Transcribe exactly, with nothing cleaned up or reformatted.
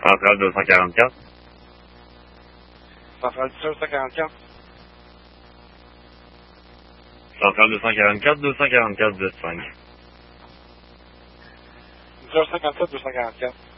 Centrale deux cent quarante-quatre. Centrale deux cent quarante-quatre. Centrale deux cent quarante-quatre, deux cent quarante-quatre, vous êtes cinq. deux cent cinquante-sept, deux cent quarante-quatre.